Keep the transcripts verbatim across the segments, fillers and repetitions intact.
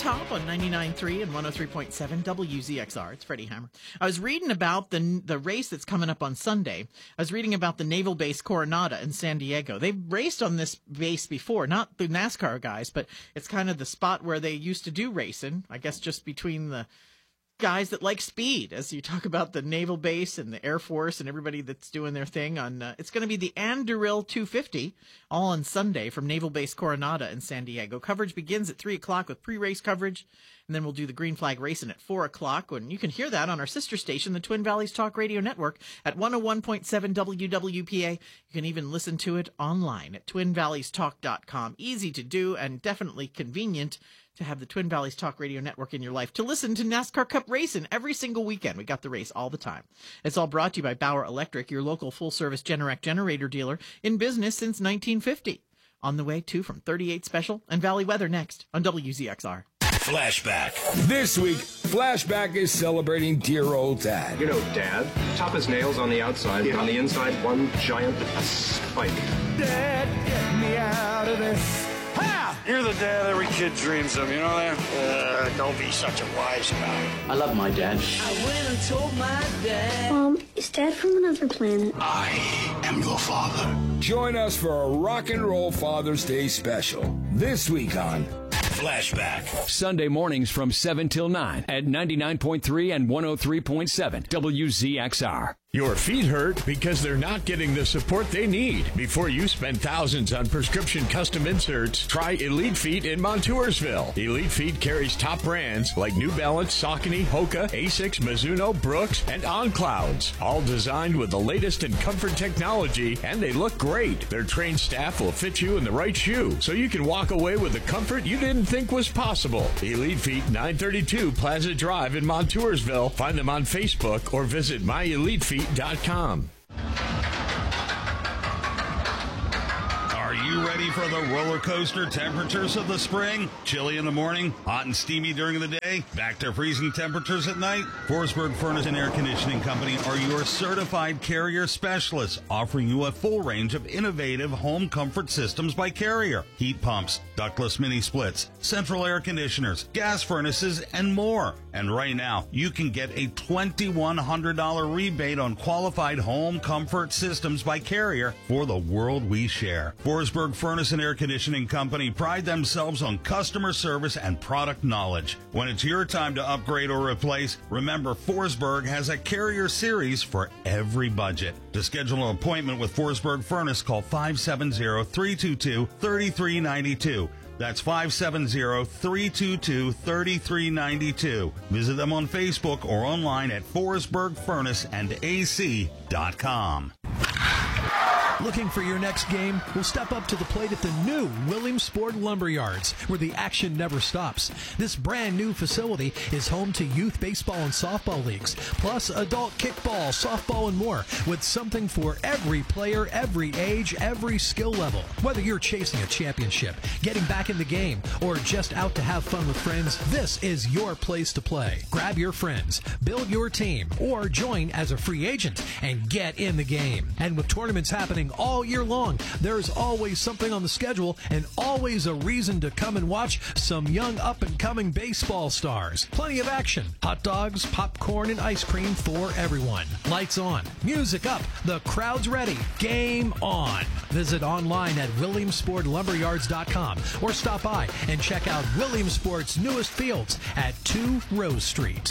Top on ninety-nine point three and one oh three point seven W Z X R. It's Freddie Hammer. I was reading about the the race that's coming up on Sunday. I was reading about the Naval Base Coronada in San Diego. They've raced on this base before, not the NASCAR guys, but it's kind of the spot where they used to do racing, I guess just between the guys that like speed, as you talk about the Naval Base and the Air Force and everybody that's doing their thing on, uh, it's going to be the Anduril two fifty, all on Sunday from Naval Base Coronada in San Diego. Coverage begins at three o'clock with pre-race coverage, and then we'll do the green flag racing at four o'clock, and you can hear that on our sister station, the Twin Valleys Talk Radio Network, at one oh one point seven W W P A. You can even listen to it online at twin valleys talk dot com. Easy to do and definitely convenient to have the Twin Valleys Talk Radio Network in your life, to listen to NASCAR Cup racing every single weekend. We got the race all the time. It's all brought to you by Bauer Electric, your local full-service Generac generator dealer, in business since nineteen fifty. On the way, too, from thirty-eight Special and Valley Weather next on W Z X R. Flashback. This week, Flashback is celebrating dear old Dad. You know, Dad, tough as nails on the outside, but on the inside, one giant spike. Dad, get me out of this. You're the dad every kid dreams of, you know that? Uh, don't be such a wise guy. I love my dad. I went and told my dad. Mom, is Dad from another planet? I am your father. Join us for a rock and roll Father's Day special this week on Flashback. Sunday mornings from seven till nine at ninety-nine point three and one oh three point seven W Z X R. Your feet hurt because they're not getting the support they need. Before you spend thousands on prescription custom inserts, try Elite Feet in Montoursville. Elite Feet carries top brands like New Balance, Saucony, Hoka, Asics, Mizuno, Brooks, and On Clouds. All designed with the latest in comfort technology, and they look great. Their trained staff will fit you in the right shoe, so you can walk away with the comfort you didn't think was possible. Elite Feet, nine thirty-two Plaza Drive in Montoursville. Find them on Facebook or visit my elite feet dot com. Are you ready for the roller coaster temperatures of the spring? Chilly in the morning, hot and steamy during the day, back to freezing temperatures at night? Forsberg Furnace and Air Conditioning Company are your certified Carrier specialists, offering you a full range of innovative home comfort systems by Carrier. Heat pumps, ductless mini splits, central air conditioners, gas furnaces, and more. And right now, you can get a twenty-one hundred dollars rebate on qualified home comfort systems by Carrier for the world we share. Forsberg Furnace and Air Conditioning Company pride themselves on customer service and product knowledge. When it's your time to upgrade or replace, remember Forsberg has a Carrier series for every budget. To schedule an appointment with Forsberg Furnace, call five seven zero, three two two, three three nine two. That's five seven zero, three two two, three three nine two. Visit them on Facebook or online at forsberg furnace and A C dot com. Looking for your next game? Well, step up to the plate at the new Williamsport Lumberyards, where the action never stops. This brand new facility is home to youth baseball and softball leagues, plus adult kickball, softball, and more, with something for every player, every age, every skill level. Whether you're chasing a championship, getting back in the game, or just out to have fun with friends, this is your place to play. Grab your friends, build your team, or join as a free agent and get in the game. And with tournaments happening all year long, there's always something on the schedule and always a reason to come and watch some young up-and-coming baseball stars. Plenty of action, hot dogs, popcorn, and ice cream for everyone. Lights on, music up, the crowd's ready, game on. Visit online at williamsport lumberyards dot com or stop by and check out Williamsport's newest fields at two Rose Street.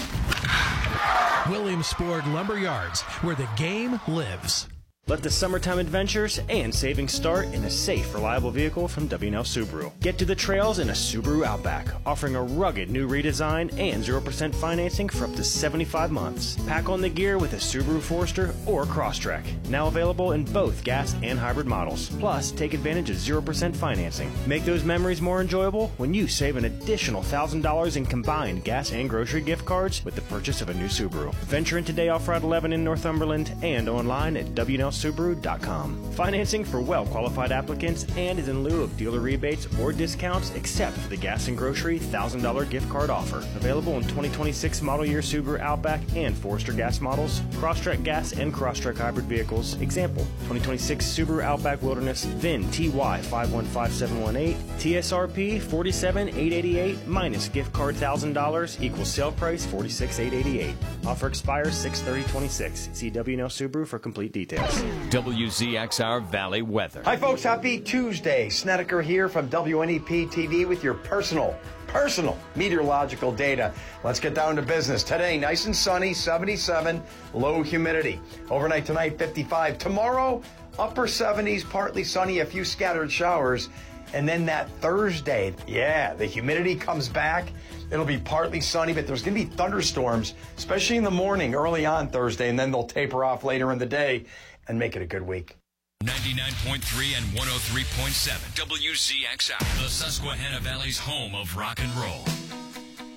Williamsport Lumberyards, where the game lives. Let the summertime adventures and savings start in a safe, reliable vehicle from W and L Subaru. Get to the trails in a Subaru Outback, offering a rugged new redesign and zero percent financing for up to seventy-five months. Pack on the gear with a Subaru Forester or Crosstrek, now available in both gas and hybrid models. Plus, take advantage of zero percent financing. Make those memories more enjoyable when you save an additional one thousand dollars in combined gas and grocery gift cards with the purchase of a new Subaru. Venture into Day Off Route eleven in Northumberland and online at W and L Subaru dot com. Financing for well-qualified applicants and is in lieu of dealer rebates or discounts except for the gas and grocery one thousand dollars gift card offer. Available in twenty twenty-six model year Subaru Outback and Forester gas models, Crosstrek gas and Crosstrek hybrid vehicles. Example, twenty twenty-six Subaru Outback Wilderness, V I N T Y five one five seven one eight, T S R P forty-seven thousand eight hundred eighty-eight minus gift card one thousand dollars equals sale price forty-six thousand eight hundred eighty-eight. Offer expires six thirty twenty-six. See W N L Subaru for complete details. W Z X R Valley weather. Hi folks, happy Tuesday. Snedeker here from W N E P T V with your personal, personal meteorological data. Let's get down to business. Today, nice and sunny, seventy-seven, low humidity. Overnight tonight, fifty-five. Tomorrow, upper seventies, partly sunny, a few scattered showers. And then that Thursday, yeah, the humidity comes back. It'll be partly sunny, but there's going to be thunderstorms, especially in the morning, early on Thursday, and then they'll taper off later in the day and make it a good week. ninety-nine point three and one oh three point seven W Z X R, the Susquehanna Valley's home of rock and roll.